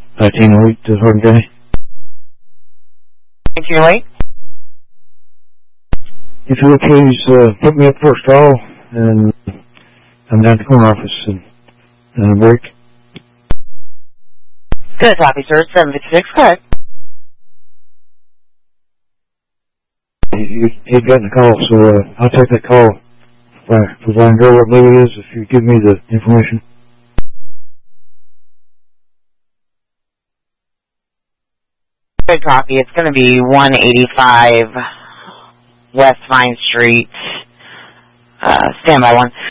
1908 to Hardin County. 1908? If you would please put me up first call, and I'm down at the corner office and a break. Good copy, sir. 756, go ahead. He'd gotten a call, so I'll take that call. For Blind Girl, I believe it is, if you give me the information. Good copy. It's going to be 185 West Vine Street. Stand by one.